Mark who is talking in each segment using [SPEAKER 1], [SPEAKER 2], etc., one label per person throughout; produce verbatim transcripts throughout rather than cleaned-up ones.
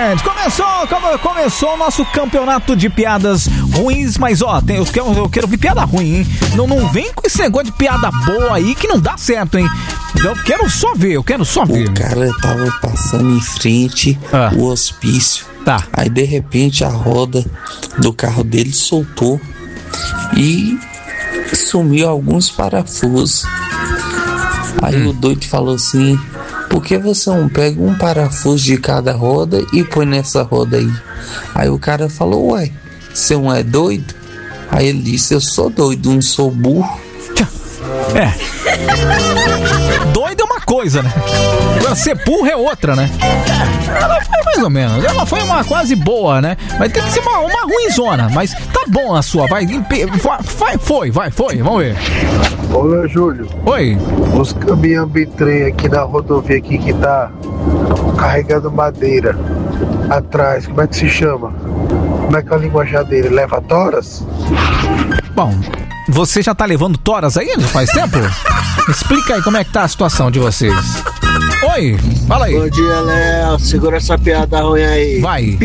[SPEAKER 1] gente, começou, come, começou o nosso campeonato de piadas ruins, mas ó, tem, eu, quero, eu quero ver piada ruim, hein? Não, não vem com esse negócio de piada boa aí que não dá certo, hein? Eu quero só ver, eu quero só ver.
[SPEAKER 2] O cara tava passando em frente ah. o hospício.
[SPEAKER 1] Tá.
[SPEAKER 2] Aí de repente a roda do carro dele soltou e sumiu alguns parafusos. Aí hum. o doido falou assim: por que você não pega um parafuso de cada roda e põe nessa roda aí? Aí o cara falou: ué, você não é doido? Aí ele disse: eu sou doido, não sou burro.
[SPEAKER 1] É. Doido é uma coisa, né? Agora ser burro é outra, né? Ela foi mais ou menos. Ela foi uma quase boa, né? Mas tem que ser uma, uma ruinzona. Mas tá bom a sua. Vai, vai, foi, vai, foi. Vamos ver.
[SPEAKER 3] Olá, Júlio.
[SPEAKER 1] Oi.
[SPEAKER 3] Os caminhão bitrem aqui na rodovia aqui que tá carregando madeira atrás. Como é que se chama? Como é que é a linguagem dele? Leva toras?
[SPEAKER 1] Bom, você já tá levando toras aí já faz tempo? Explica aí como é que tá a situação de vocês. Oi, fala aí.
[SPEAKER 4] Bom dia, Léo. Segura essa piada ruim aí.
[SPEAKER 1] Vai.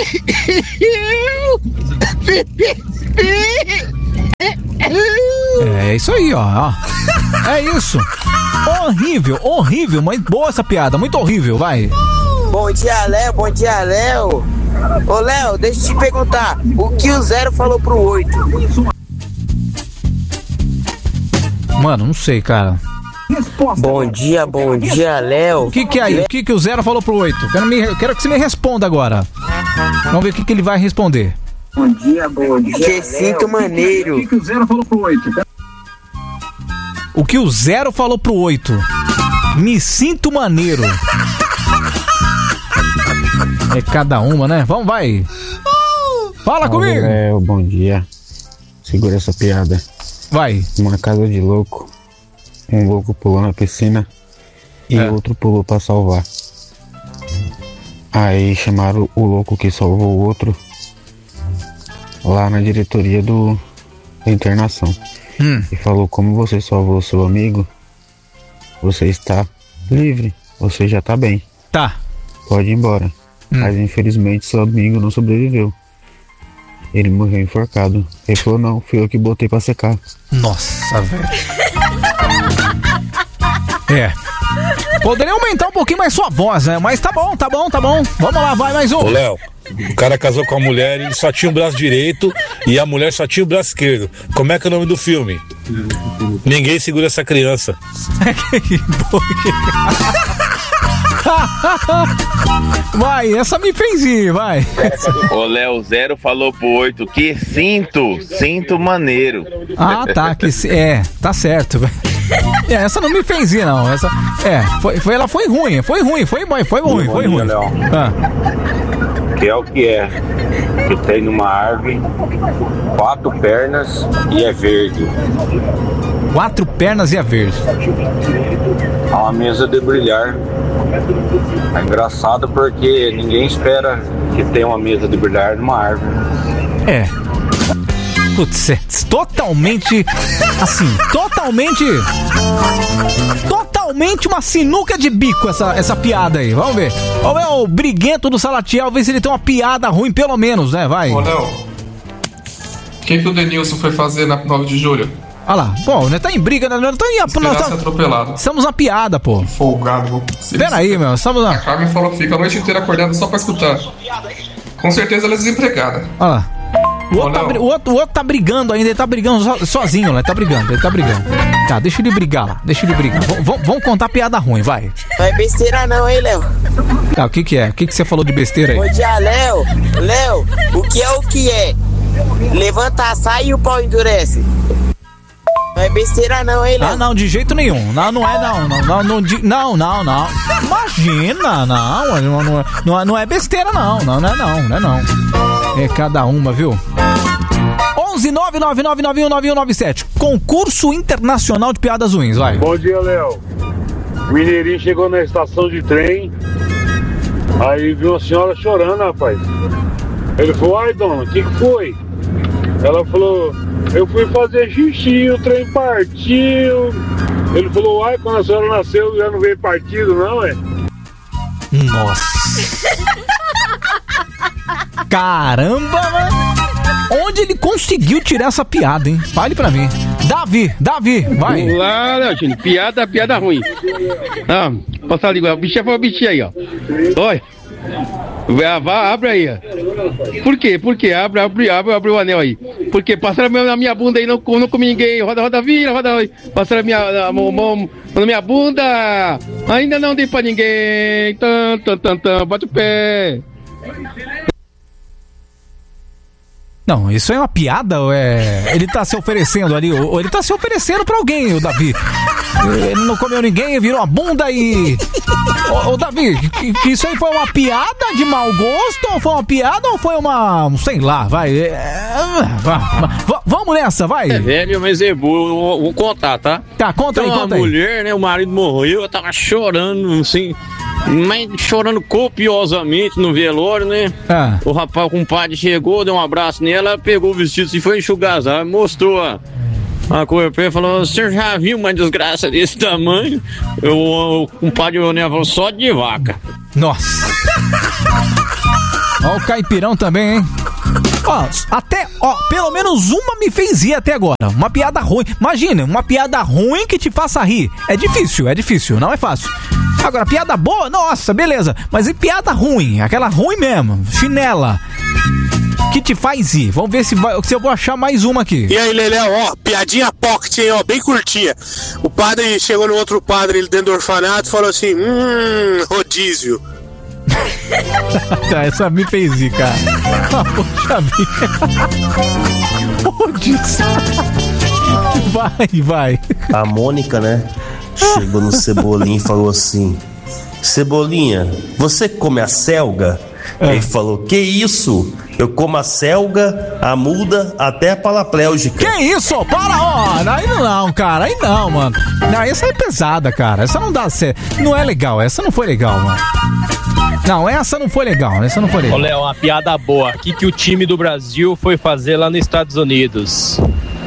[SPEAKER 1] É isso aí, ó. É isso. Horrível, horrível. Muito boa essa piada, muito horrível, vai.
[SPEAKER 4] Bom dia, Léo. Bom dia, Léo. Ô, Léo, deixa eu te perguntar. O que o zero falou pro oito?
[SPEAKER 1] Mano, não sei, cara.
[SPEAKER 4] Bom dia, bom dia, Léo.
[SPEAKER 1] O que que é aí? O que que o zero falou pro oito? Quero, me, quero que você me responda agora. Vamos ver o que que ele vai responder.
[SPEAKER 4] Bom dia, bom dia, que sinto maneiro.
[SPEAKER 5] O que que o zero falou pro oito?
[SPEAKER 1] O que o zero falou pro oito? Me sinto maneiro. É cada uma, né? Vamos, vai. Fala comigo.
[SPEAKER 6] Léo, bom dia. Segura essa piada.
[SPEAKER 1] Vai.
[SPEAKER 6] Uma casa de louco. Um louco pulou na piscina e é. outro pulou pra salvar. Aí chamaram o louco que salvou o outro lá na diretoria do, da internação.
[SPEAKER 1] Hum.
[SPEAKER 6] E falou: como você salvou seu amigo, você está livre, você já tá bem.
[SPEAKER 1] Tá.
[SPEAKER 6] Pode ir embora.
[SPEAKER 1] Hum.
[SPEAKER 6] Mas infelizmente seu amigo não sobreviveu. Ele morreu enforcado. Ele falou: não, fui eu que botei pra secar.
[SPEAKER 1] Nossa, velho. É. Poderia aumentar um pouquinho mais sua voz, né? Mas tá bom, tá bom, tá bom. Vamos lá, vai mais um.
[SPEAKER 7] Ô, Léo, o cara casou com a mulher, ele só tinha o braço direito e a mulher só tinha o braço esquerdo. Como é que é o nome do filme? Ninguém segura essa criança.
[SPEAKER 1] Que vai, essa me fez ir, vai.
[SPEAKER 8] O Léo Zero falou pro oito que sinto, sinto maneiro.
[SPEAKER 1] Ah, tá, que é, tá certo. É, essa não me fez ir, não. Essa, é, foi, foi, ela foi ruim, foi ruim, foi, foi, foi ruim, foi ruim.
[SPEAKER 9] Ah. Que é o que é? Que tem numa árvore quatro pernas e é verde.
[SPEAKER 1] Quatro pernas e é verde.
[SPEAKER 9] É uma mesa de brilhar. É engraçado porque ninguém espera que tenha uma mesa de brilhar numa árvore.
[SPEAKER 1] É. Putz, é totalmente, assim, totalmente, totalmente uma sinuca de bico essa, essa piada aí. Vamos ver. Vamos ver o briguento do Salatiel, ver se ele tem uma piada ruim, pelo menos, né? Vai.
[SPEAKER 10] Ô, Léo, o que que o Denilson foi fazer na nove de julho?
[SPEAKER 1] Olha lá, bom, né? Tá em briga, né? Não tá em, nós tá,
[SPEAKER 10] atropelado.
[SPEAKER 1] Estamos na piada, pô.
[SPEAKER 10] Que folgado.
[SPEAKER 1] Pera aí, meu, estamos na...
[SPEAKER 10] A Carmen falou que fica a noite inteira acordada só pra escutar. Com certeza ela é desempregada.
[SPEAKER 1] Olha lá. O outro, tá, o, outro, o outro tá brigando ainda, ele tá brigando so, sozinho, né? Ele tá brigando, ele tá brigando. Tá, deixa ele brigar lá, deixa ele brigar. V- v- vamos contar piada ruim, vai.
[SPEAKER 4] Não é besteira não, hein, Léo?
[SPEAKER 1] Tá, o que que é? O que que você falou de besteira aí?
[SPEAKER 4] Bom dia, Léo. Léo, o que é o que é? Levanta a saia e o pau endurece. Não é besteira não, hein, Léo?
[SPEAKER 1] Ah, não, de jeito nenhum. Não, não é não. Não, não, não, de, não, não, não. Imagina, não, não, não, não, não é besteira não. Não, não é não, não é não. É cada uma, viu? onze nove nove nove nove um nove um nove sete. Concurso Internacional de Piadas Ruins, vai.
[SPEAKER 11] Bom dia, Léo. O mineirinho chegou na estação de trem, aí viu uma senhora chorando, rapaz. Ele falou: ai, dona, o que que foi? Ela falou: eu fui fazer xixi, o trem partiu. Ele falou: ai, quando a senhora nasceu já não veio partido, não, é?
[SPEAKER 1] Nossa. Caramba, mano. Onde ele conseguiu tirar essa piada, hein? Fale pra mim. Davi, Davi, vai.
[SPEAKER 5] Olá, Leotinho. Piada, piada ruim. Ah, passar a língua. O bichinho foi o bichinho aí, ó. Olha. Vai, abre aí, ó. Por quê? Por quê? Abre, abre, abre, abre o anel aí. Porque passaram na minha bunda aí, não, não comi ninguém. Roda, roda, vira, roda. Passaram a minha, a mão, mão, na minha bunda. Ainda não dei pra ninguém. Tan, tan, tan, tan. Bate o pé.
[SPEAKER 1] Não, isso é uma piada ou é... Ele tá se oferecendo ali, ou ele tá se oferecendo pra alguém, o Davi. Ele não comeu ninguém, virou a bunda e... Ô, ô Davi, que, que isso aí foi uma piada de mau gosto? Ou foi uma piada ou foi uma... sei lá, vai... É... V- vamos nessa, vai.
[SPEAKER 12] É velho, mas é vou, vou contar, tá?
[SPEAKER 1] Tá, conta
[SPEAKER 12] então,
[SPEAKER 1] aí, conta
[SPEAKER 12] aí. Uma
[SPEAKER 1] aí.
[SPEAKER 12] mulher, né, o marido morreu, ela tava chorando, assim... Mas chorando copiosamente no velório, né?
[SPEAKER 1] Ah.
[SPEAKER 12] O rapaz, o compadre chegou, deu um abraço nela, pegou o vestido e foi enxugar, sabe? Mostrou a, a cor e falou: você já viu uma desgraça desse tamanho? Eu, o compadre olhou, né, falou: só de vaca.
[SPEAKER 1] Nossa. Ó o caipirão também, hein? Ó, até, ó, pelo menos uma me fez rir até agora. Uma piada ruim. Imagina, uma piada ruim que te faça rir. É difícil, é difícil, não é fácil. Agora, piada boa, nossa, beleza. Mas e piada ruim? Aquela ruim mesmo, chinela, que te faz rir. Vamos ver se, vai, se eu vou achar mais uma aqui.
[SPEAKER 13] E aí, Lelé, ó, piadinha pocket, hein, ó, bem curtinha. O padre chegou no outro padre ele dentro do orfanato e falou assim: hum, rodízio.
[SPEAKER 1] Tá, essa me fez rir, cara. Ah, poxa vida. Rodízio. Vai, vai.
[SPEAKER 14] A Mônica, né, chegou no Cebolinha e falou assim: Cebolinha, você come a selga? É. Ele falou: que isso? Eu como a selga, a muda, até a paraplégica.
[SPEAKER 1] Que isso? Para, ó! Aí não, cara, aí não, mano. Não, essa é pesada, cara. Essa não dá certo. Não é legal, essa não foi legal, mano. Não, essa não foi legal, essa não foi legal.
[SPEAKER 15] Ô, Léo, uma piada boa. O que, que o time do Brasil foi fazer lá nos Estados Unidos?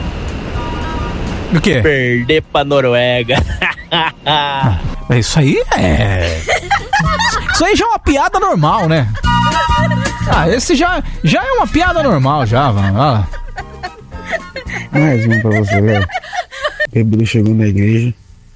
[SPEAKER 1] O quê?
[SPEAKER 15] Perder pra Noruega.
[SPEAKER 1] Ah, isso aí é... Isso aí já é uma piada normal, né? Ah, esse já, já é uma piada normal, já, mano. Ah.
[SPEAKER 6] Mais um pra você, Léo. O bebê chegou na igreja.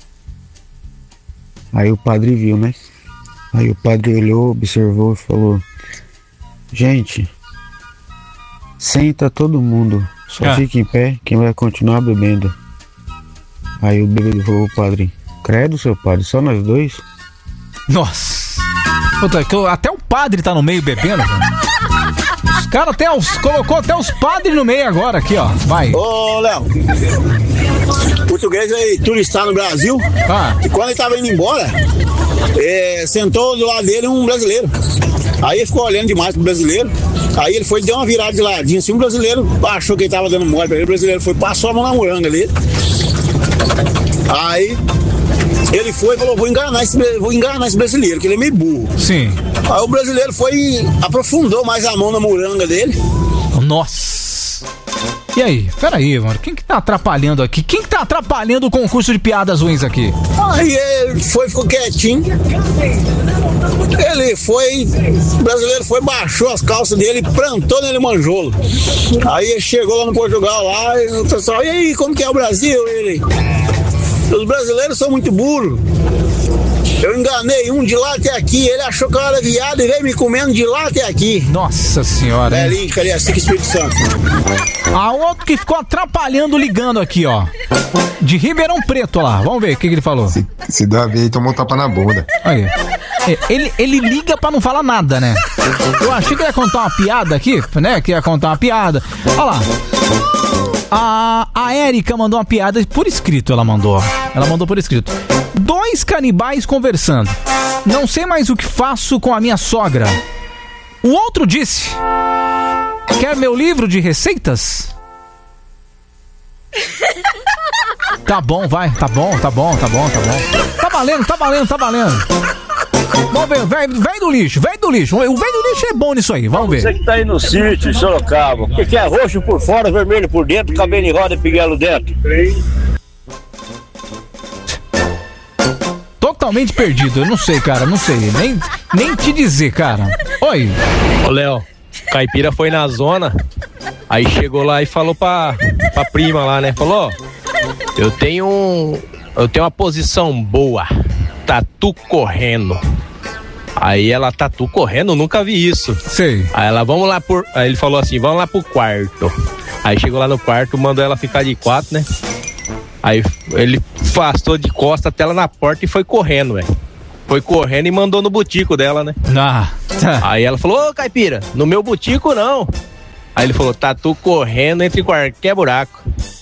[SPEAKER 6] Aí o padre viu, né? Aí o padre olhou, observou e falou: gente, senta todo mundo, só ah. fica em pé, quem vai continuar bebendo. Aí o bebê falou: padre, credo, seu padre, só nós dois?
[SPEAKER 1] Nossa, puta, até o padre tá no meio bebendo, cara. Os caras até os, colocou até os padres no meio agora aqui, ó. Vai.
[SPEAKER 16] Ô, Léo, português aí, turista no Brasil.
[SPEAKER 1] Ah.
[SPEAKER 16] E quando ele tava indo embora, é, sentou do lado dele um brasileiro. Aí ele ficou olhando demais pro brasileiro. Aí ele foi, deu uma virada de ladinho assim. Um brasileiro achou que ele tava dando mole pra ele. O brasileiro foi, passou a mão na moranga ali. Aí ele foi e falou: vou enganar esse, vou enganar esse brasileiro, que ele é meio burro.
[SPEAKER 1] Sim.
[SPEAKER 16] Aí o brasileiro foi e aprofundou mais a mão na moranga dele.
[SPEAKER 1] Nossa. E aí? Peraí, mano. Quem que tá atrapalhando aqui? Quem que tá atrapalhando o concurso de piadas ruins aqui?
[SPEAKER 16] Aí ele foi, ficou quietinho. Ele foi, o brasileiro foi, baixou as calças dele e plantou nele manjolo. Aí ele chegou lá no Portugal, lá, e o pessoal: e aí, como que é o Brasil? Ele: os brasileiros são muito burros. Eu enganei um de lá até aqui, ele achou que eu era viado e veio me comendo de lá até aqui.
[SPEAKER 1] Nossa senhora, hein?
[SPEAKER 16] Belinho, Cariacica, Espírito Santo.
[SPEAKER 1] A outro que ficou atrapalhando ligando aqui, ó. De Ribeirão Preto, ó lá. Vamos ver o que, que ele falou.
[SPEAKER 17] Se, se Davi aí tomou tapa na bunda.
[SPEAKER 1] Aí. Ele, ele liga pra não falar nada, né? Eu achei que ia contar uma piada aqui, né? Que ia contar uma piada. Olha lá. A, a Érica mandou uma piada por escrito, ela mandou. Ela mandou por escrito. Dois canibais conversando. Não sei mais o que faço com a minha sogra. O outro disse: quer meu livro de receitas? Tá bom, vai. Tá bom, tá bom, tá bom, tá bom. Tá valendo, tá valendo, tá valendo. Vamos ver, velho do lixo, velho do lixo. O velho do lixo é bom nisso aí, vamos ver.
[SPEAKER 18] Você que tá aí no sítio, em Sorocaba, o que, que é roxo por fora, vermelho por dentro, cabelo em roda e piguelo dentro?
[SPEAKER 1] totalmente perdido. Eu não sei, cara, não sei. Nem, nem te dizer, cara. Oi.
[SPEAKER 15] Ô, Léo, Caipira foi na zona, aí chegou lá e falou pra, pra prima lá, né? Falou, eu tenho um, eu tenho uma posição boa, tatu correndo. Aí ela, tatu correndo, nunca vi isso.
[SPEAKER 1] Sei.
[SPEAKER 15] Aí ela, vamos lá por... Aí ele falou assim, vamos lá pro quarto. Aí chegou lá no quarto, mandou ela ficar de quatro, né? Aí ele afastou de costa até ela na porta e foi correndo, velho. Foi correndo e mandou no butico dela, né?
[SPEAKER 1] Ah, tá.
[SPEAKER 15] Aí ela falou, ô Caipira, no meu butico não. Aí ele falou, tatu correndo entre qualquer buraco.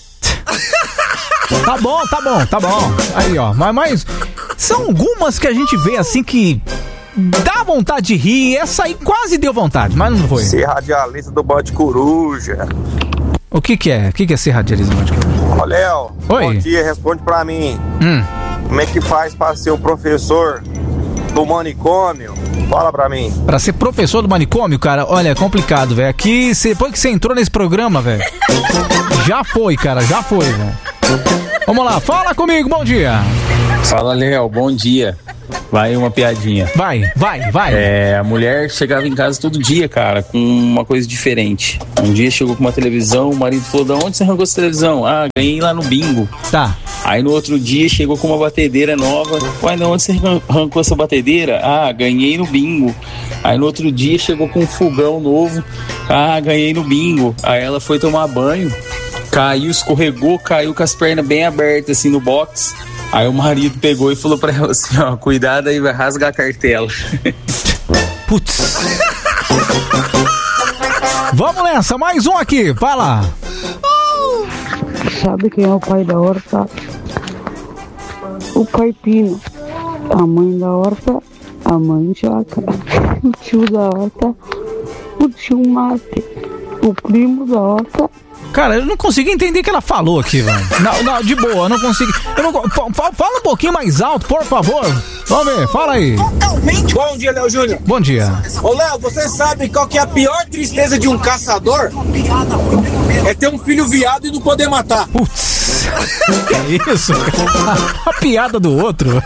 [SPEAKER 1] Tá bom, tá bom, tá bom. Aí, ó, mas, mas são algumas que a gente vê assim que dá vontade de rir. Essa aí quase deu vontade, mas não foi.
[SPEAKER 9] Ser radialista do Bode Coruja.
[SPEAKER 1] O que que é? O que que é ser radialista do Bode Coruja?
[SPEAKER 9] Ô, Léo, bom dia, responde pra mim.
[SPEAKER 1] Hum.
[SPEAKER 9] Como é que faz pra ser o professor do manicômio? Fala pra mim.
[SPEAKER 1] Pra ser professor do manicômio, cara, olha, é complicado, velho. Aqui, cê, depois que você entrou nesse programa, velho, já foi, cara, já foi, velho. Vamos lá, fala comigo, bom dia.
[SPEAKER 19] Fala, Léo, bom dia. Vai uma piadinha.
[SPEAKER 1] Vai, vai, vai.
[SPEAKER 19] É, a mulher chegava em casa todo dia, cara, com uma coisa diferente. Um dia chegou com uma televisão, o marido falou, da onde você arrancou essa televisão? Ah, ganhei lá no bingo.
[SPEAKER 1] Tá.
[SPEAKER 19] Aí no outro dia chegou com uma batedeira nova. Ué, de onde você arrancou essa batedeira? Ah, ganhei no bingo. Aí no outro dia chegou com um fogão novo. Ah, ganhei no bingo. Aí ela foi tomar banho, caiu, escorregou, caiu com as pernas bem abertas assim no box. Aí o marido pegou e falou pra ela assim, ó, cuidado aí, vai rasgar a cartela.
[SPEAKER 1] Putz. Vamos nessa, mais um aqui, vai lá.
[SPEAKER 20] Sabe quem é o pai da horta? O Caipino. A mãe da horta, a mandioca. O tio da horta, o tio mate. O primo da horta.
[SPEAKER 1] Cara, eu não consigo entender o que ela falou aqui, velho. Não, não, de boa, eu não consigo. Eu não, fala um pouquinho mais alto, por favor. Vamos ver, fala aí.
[SPEAKER 21] Bom dia, Léo Júnior.
[SPEAKER 1] Bom dia.
[SPEAKER 21] Ô, Léo, você sabe qual que é a pior tristeza de um caçador? É ter um filho viado e não poder matar.
[SPEAKER 1] Putz, que isso? A piada do outro.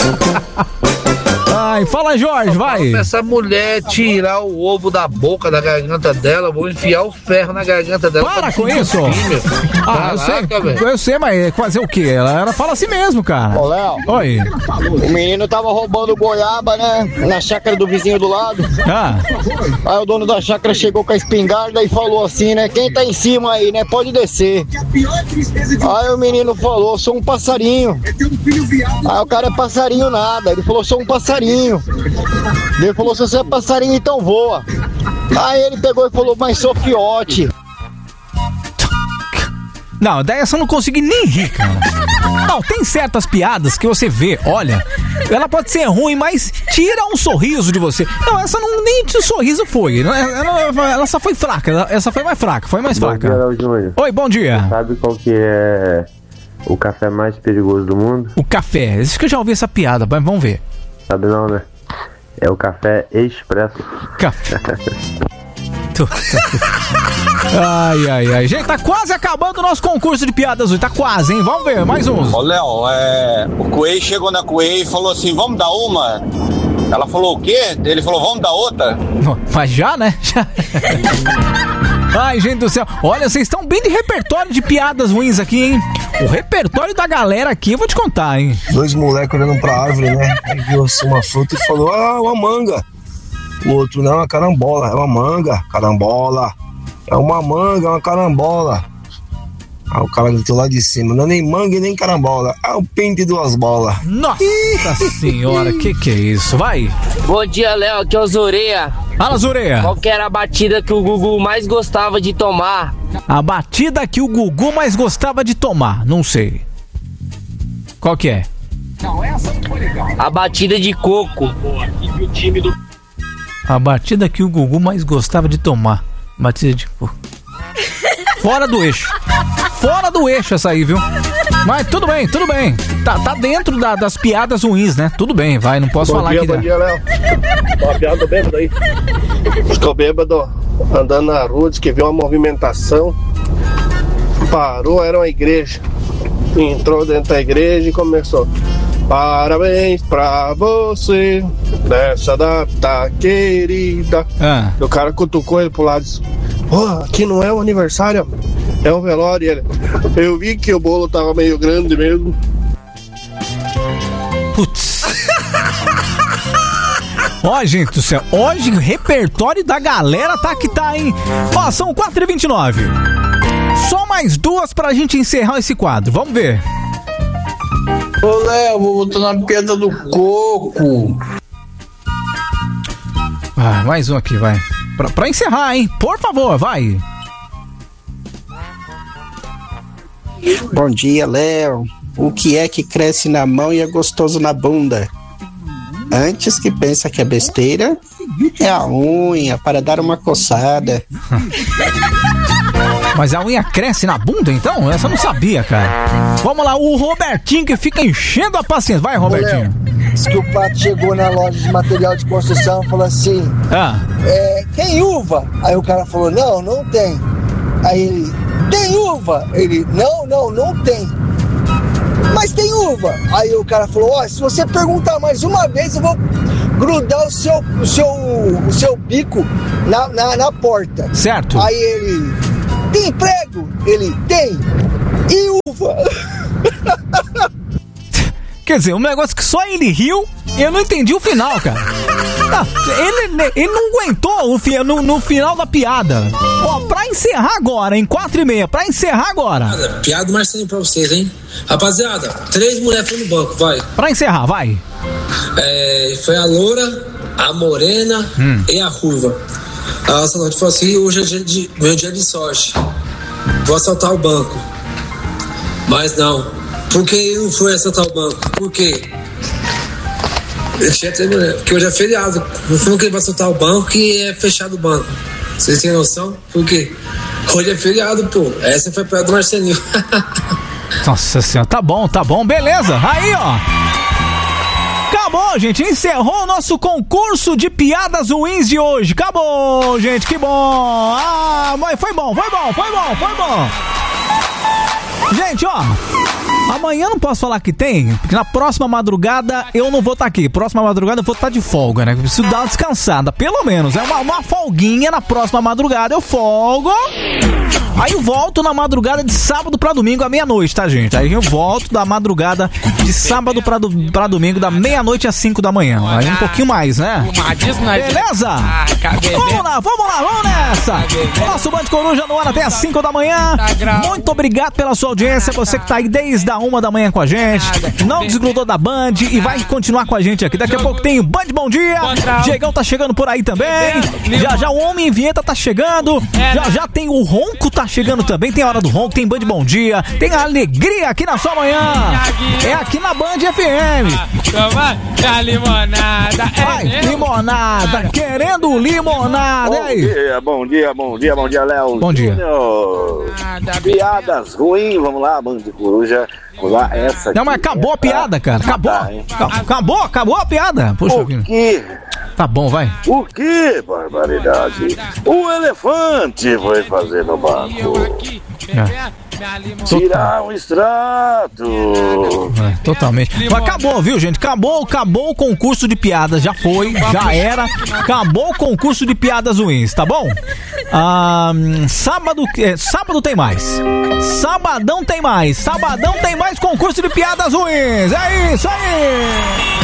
[SPEAKER 1] Ai, fala, Jorge, vai.
[SPEAKER 22] Se essa mulher tirar o ovo da boca, da garganta dela, eu vou enfiar o ferro na garganta dela.
[SPEAKER 1] Para com isso. Ah, eu sei, eu sei, mas fazer o quê? Ela, ela fala assim mesmo, cara.
[SPEAKER 21] Ô, Léo.
[SPEAKER 1] Oi.
[SPEAKER 21] O menino tava roubando goiaba, né? Na chácara do vizinho do lado.
[SPEAKER 1] Ah.
[SPEAKER 21] Aí o dono da chácara chegou com a espingarda e falou assim, né? Quem tá em cima aí, né? Pode descer. Aí o menino falou, sou um passarinho. Aí o cara é passarinho nada. Ele falou, sou um passarinho. Ele falou, se você é passarinho, então voa. Aí ele pegou e falou, mas sou fiote.
[SPEAKER 1] Não, dessa eu não consegui nem rir, cara. Não, tem certas piadas que você vê, olha, ela pode ser ruim, mas tira um sorriso de você. Não, essa não, nem de sorriso foi. Ela, ela, ela só foi fraca, ela, essa foi mais fraca, foi mais
[SPEAKER 23] bom
[SPEAKER 1] fraca.
[SPEAKER 23] Dia, Léo Júnior.
[SPEAKER 1] Oi, bom dia.
[SPEAKER 23] Você sabe qual que é o café mais perigoso do mundo?
[SPEAKER 1] O café, acho que eu já ouvi essa piada, mas vamos ver.
[SPEAKER 23] Sabe não, né? É o café expresso.
[SPEAKER 1] Café. Ai, ai, ai. Gente, tá quase acabando o nosso concurso de piadas hoje. Tá quase, hein? Vamos ver, mais uns.
[SPEAKER 9] Ô, Léo, é... o Coelho chegou na Coelho e falou assim, vamos dar uma? Ela falou o quê? Ele falou, vamos dar outra?
[SPEAKER 1] Mas já, né? Já. Ai, gente do céu. Olha, vocês estão bem de repertório de piadas ruins aqui, hein? O repertório da galera aqui, eu vou te contar, hein?
[SPEAKER 24] Dois moleques olhando pra árvore, né? Aí viu assim uma fruta e falou, ah, uma manga. O outro, não, é uma carambola. É uma manga, carambola. É uma manga, é uma carambola. Aí o cara gritou lá de cima, não é nem manga e nem carambola. É o pente de duas bolas.
[SPEAKER 1] Nossa senhora, que que é isso? Vai.
[SPEAKER 25] Bom dia, Léo, aqui é o Zureia.
[SPEAKER 1] Fala, Zureia.
[SPEAKER 25] Qual que era a batida que o Gugu mais gostava de tomar?
[SPEAKER 1] A batida que o Gugu mais gostava de tomar, não sei. Qual que é?
[SPEAKER 25] Não, essa não foi legal. A batida de coco.
[SPEAKER 1] A batida que o Gugu mais gostava de tomar. Batida de coco. Fora do eixo. Fora do eixo essa aí, viu? Mas tudo bem, tudo bem. Tá, tá dentro da, das piadas ruins, né? Tudo bem, vai, não posso
[SPEAKER 21] bom
[SPEAKER 1] falar
[SPEAKER 21] dia,
[SPEAKER 1] aqui.
[SPEAKER 21] Bom dia, Léo. Uma piada bêbado aí. Estou bêbado, andando na rua, disse que viu uma movimentação. Parou, era uma igreja. Entrou dentro da igreja e começou.
[SPEAKER 24] Parabéns pra você nessa data querida.
[SPEAKER 1] Ah.
[SPEAKER 24] O cara cutucou ele pro lado e disse: oh, aqui não é o aniversário, é o velório. Ele, eu vi que o bolo tava meio grande mesmo.
[SPEAKER 1] Putz. Ó, gente do céu, hoje o repertório da galera tá que tá, hein? Ó, são quatro e vinte e nove. Só mais duas pra gente encerrar esse quadro, vamos ver.
[SPEAKER 22] Ô, Léo, vou botar na pedra do coco.
[SPEAKER 1] Ah, mais um aqui, vai. Pra, pra encerrar, hein? Por favor, vai.
[SPEAKER 2] Bom dia, Léo. O que é que cresce na mão e é gostoso na bunda? Antes que pensa que é besteira, é a unha para dar uma coçada.
[SPEAKER 1] Mas a unha cresce na bunda, então? Essa eu não sabia, cara. Vamos lá, o Robertinho que fica enchendo a paciência. Vai, Robertinho.
[SPEAKER 21] Diz que o pato chegou na loja de material de construção e falou assim:
[SPEAKER 1] ah.
[SPEAKER 21] é, tem uva? Aí o cara falou: não, não tem. Aí ele: tem uva? Ele: não, não, não tem. Mas tem uva. Aí o cara falou: ó, se você perguntar mais uma vez, eu vou grudar o seu, o seu, o seu bico na, na, na porta.
[SPEAKER 1] Certo.
[SPEAKER 21] Aí ele: tem emprego? Ele: tem. E uva?
[SPEAKER 1] Quer dizer, um negócio que só ele riu, eu não entendi o final, cara. Não, ele, ele não aguentou o, no, no final da piada. Ó, pra encerrar agora, em quatro e meia, pra encerrar agora.
[SPEAKER 3] Piada do Marcelinho pra vocês, hein? Rapaziada, três mulheres foram no banco, vai.
[SPEAKER 1] Pra encerrar, vai.
[SPEAKER 3] É, foi a loura, a morena hum. e a ruiva. A assaltante falou assim: hoje é dia de, meu dia de sorte. Vou assaltar o banco. Mas não. Por que não foi assaltar o banco? Por quê? Porque hoje é feriado. Não foi que ele vai assaltar o banco que é fechado o banco. Vocês têm noção? Por quê? Hoje é feriado, pô. Essa foi perto do Marcelinho.
[SPEAKER 1] Nossa senhora, tá bom, tá bom, beleza. Aí, ó. Acabou, gente. Encerrou o nosso concurso de piadas ruins de hoje. Acabou, gente. Que bom. Ah, mas foi bom, foi bom, foi bom, foi bom. Gente, ó, amanhã não posso falar que tem, porque na próxima madrugada eu não vou estar aqui. Próxima madrugada eu vou estar de folga, né? Preciso dar uma descansada, pelo menos. É uma, uma folguinha na próxima madrugada. Eu folgo. Aí eu volto na madrugada de sábado pra domingo à meia-noite, tá, gente? Aí eu volto da madrugada de sábado pra, do, pra domingo, da meia-noite às cinco da manhã. Aí um pouquinho mais, né? Beleza? Vamos lá, vamos lá, vamos nessa! Nosso Band Coruja no ar até às cinco da manhã. Muito obrigado pela sua audiência. Você que tá aí desde a uma da manhã com a gente. Não desgrudou da Band e vai continuar com a gente aqui. Daqui a pouco tem o Band Bom Dia. Diegão tá chegando por aí também. Já já o Homem Vinheta tá chegando. Já já tem o Ronco tá chegando também, tem a Hora do Ronco, tem Band Bom Dia, tem a alegria aqui na sua manhã. É aqui na Band F M.
[SPEAKER 7] Toma a limonada.
[SPEAKER 1] Vai, limonada, querendo limonada.
[SPEAKER 18] Bom dia, bom dia, bom dia, bom dia, Léo.
[SPEAKER 1] Bom dia.
[SPEAKER 18] Piadas ruins, vamos lá, Band de Coruja. Vamos lá, essa.
[SPEAKER 1] Não, mas acabou a piada, cara. Acabou. Acabou, acabou a piada. Puxa,
[SPEAKER 18] o que?
[SPEAKER 1] Tá bom, vai.
[SPEAKER 18] O que, barbaridade? O elefante foi fazer no banco.
[SPEAKER 1] É.
[SPEAKER 18] Tirar um extrato.
[SPEAKER 1] É, totalmente. Mas acabou, viu, gente? Acabou, acabou o concurso de piadas. Já foi, já era. Acabou o concurso de piadas ruins, tá bom? Ah, sábado, é, sábado tem mais. Sabadão tem mais. Sabadão tem mais concurso de piadas ruins. É isso aí.